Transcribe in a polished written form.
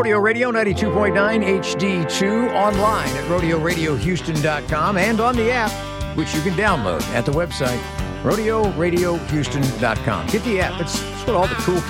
Rodeo Radio 92.9 HD2 online at rodeoradiohouston.com and on the app, which you can download at the website rodeoradiohouston.com. Get the app. It's what all the cool